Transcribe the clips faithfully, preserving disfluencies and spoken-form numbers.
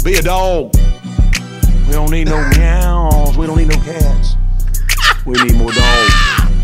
Be a dog. We don't need no meows. We don't need no cats. We need more dogs.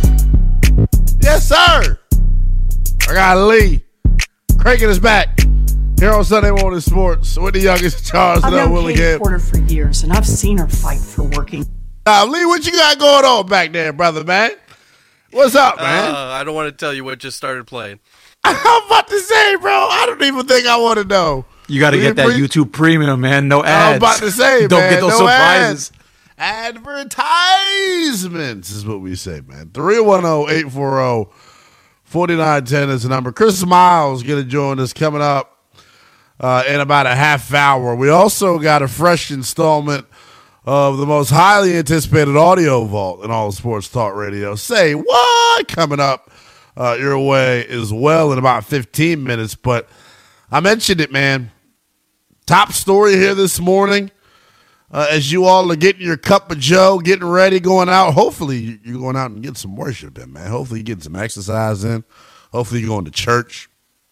Yes, sir. I got Lee cranking us back here on Sunday Morning Sports with the youngest Charles. I've known Willie Katie Gibb. Porter for years, and I've seen her fight for working. Uh, Lee, what you got going on back there, brother, man? What's up, man? Uh, I don't want to tell you what just started playing. I'm about to say, bro, I don't even think I want to know. You got to get that Pre- YouTube Premium, man. No ads. I was about to say, Don't man, get those no surprises. Ads. Advertisements is what we say, man. three one zero, eight four zero, four nine one zero is the number. Chris Miles going to join us coming up uh, in about a half hour. We also got a fresh installment of the most highly anticipated audio vault in all of sports talk radio. Say what? Coming up uh, your way as well in about fifteen minutes. But I mentioned it, man. Top story here this morning. Uh, as you all are getting your cup of joe, getting ready, going out. Hopefully you're going out and getting some worship in, man. Hopefully you're getting some exercise in. Hopefully you're going to church.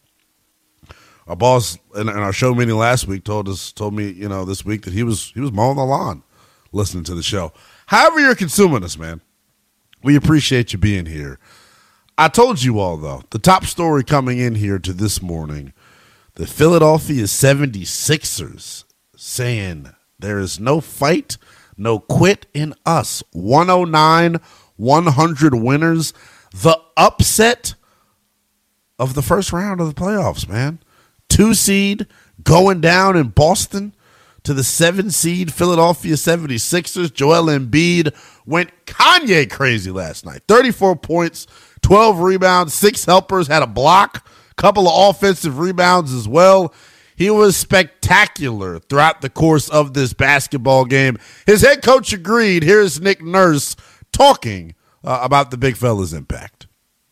Our boss in, in our show meeting last week told us, told me, you know, this week that he was he was mowing the lawn, listening to the show. However you're consuming us, man, we appreciate you being here. I told you all, though, the top story coming in here to this morning, the Philadelphia seventy-sixers saying there is no fight, no quit in us. one oh nine, one hundred winners. The upset of the first round of the playoffs, man. Two seed going down in Boston to the seven seed Philadelphia seventy-sixers. Joel Embiid went Kanye crazy last night. thirty-four points, twelve rebounds, six helpers, had a block, couple of offensive rebounds as well. He was spectacular throughout the course of this basketball game. His head coach agreed. Here's Nick Nurse talking uh, about the big fella's impact.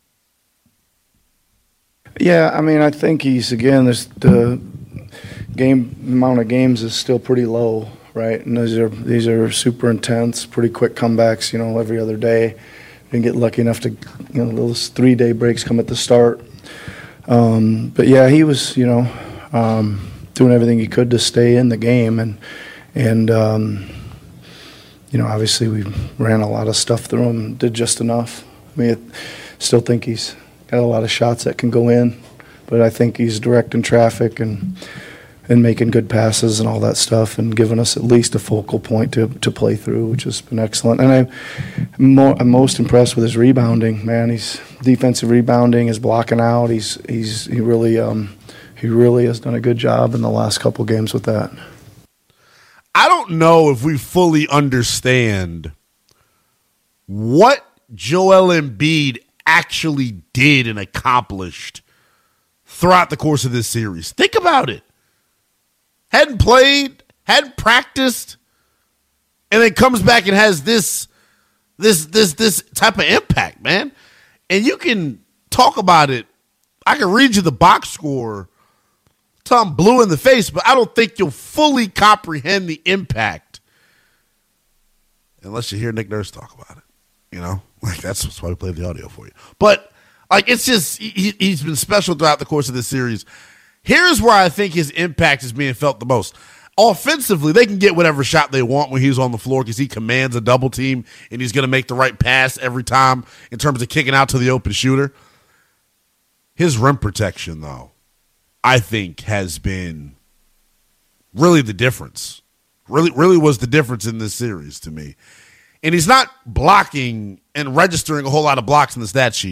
Yeah, I mean, I think he's, again, this, the game amount of games is still pretty low, right? And these are these are super intense, pretty quick comebacks, you know, every other day. Didn't get lucky enough to, you know, those three-day breaks come at the start. Um, but, yeah, he was, you know, um, doing everything he could to stay in the game. And, and um, you know, obviously we ran a lot of stuff through him, did just enough. I mean, I still think he's got a lot of shots that can go in, but I think he's directing traffic and and making good passes and all that stuff and giving us at least a focal point to, to play through, which has been excellent. And I'm, more, I'm most impressed with his rebounding, man. He's defensive rebounding, his blocking out. He's he's he really um, he really has done a good job in the last couple games with that. I don't know if we fully understand what Joel Embiid actually did and accomplished throughout the course of this series. Think about it. Hadn't played, hadn't practiced, and then comes back and has this this this this type of impact, man. And you can talk about it. I can read you the box score till I'm blue in the face, but I don't think you'll fully comprehend the impact unless you hear Nick Nurse talk about it. You know? Like, that's why we played the audio for you. But, like, it's just, he, he's been special throughout the course of this series. Here's where I think his impact is being felt the most. Offensively, they can get whatever shot they want when he's on the floor because he commands a double team and he's going to make the right pass every time in terms of kicking out to the open shooter. His rim protection, though, I think has been really the difference. Really, really was the difference in this series to me. And he's not blocking and registering a whole lot of blocks in the stat sheet.